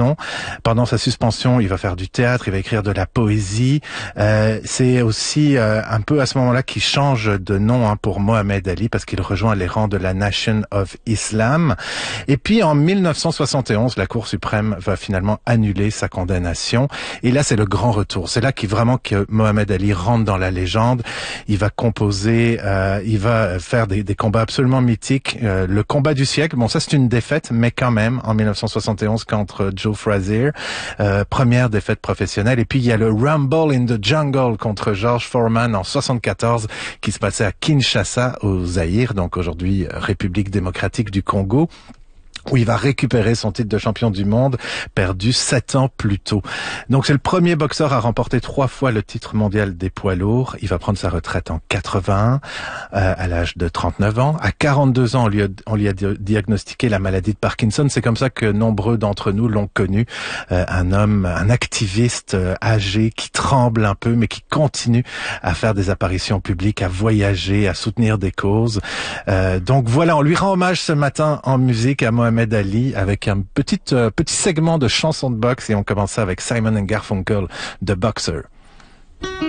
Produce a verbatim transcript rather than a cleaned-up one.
suspension. Pendant sa suspension, il va faire du théâtre, il va écrire de la poésie. Euh, c'est aussi euh, un peu à ce moment-là qu'il change de nom hein, pour Mohamed Ali parce qu'il rejoint les rangs de la Nation of Islam. Et puis en mille neuf cent soixante et onze, la Cour suprême va finalement annuler sa condamnation. Et là, c'est le grand retour. C'est là qu'il vraiment que Mohamed Ali rentre dans la légende. Il va composer, euh, il va faire des, des combats absolument mythiques. Euh, le combat du siècle, bon ça c'est une défaite, mais quand même en mille neuf cent soixante et onze contre Joe Frazier, euh, première défaite professionnelle. Et puis il y a le Rumble in the Jungle contre George Foreman en soixante-quatorze qui se passait à Kinshasa au Zaïre, donc aujourd'hui République démocratique du Congo, où il va récupérer son titre de champion du monde, perdu sept ans plus tôt. Donc c'est le premier boxeur à remporter trois fois le titre mondial des poids lourds. Il va prendre sa retraite en quatre-vingt-un, euh, à l'âge de trente-neuf ans. À quarante-deux ans, on lui a, on lui a diagnostiqué la maladie de Parkinson. C'est comme ça que nombreux d'entre nous l'ont connu. Euh, un homme, un activiste euh, âgé qui tremble un peu, mais qui continue à faire des apparitions publiques, à voyager, à soutenir des causes. Euh, donc voilà, on lui rend hommage ce matin en musique à Mohamed Mohamed Ali avec un petit euh, petit segment de chansons de boxe et on commence ça avec Simon and Garfunkel, The Boxer.